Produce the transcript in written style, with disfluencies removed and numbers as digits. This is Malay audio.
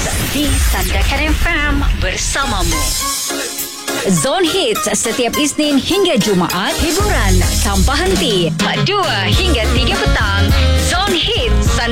di Sandakan FM bersamamu. Zone Hits setiap Isnin hingga Jumaat, hiburan tanpa henti 2 hingga 3 petang. Zone Hits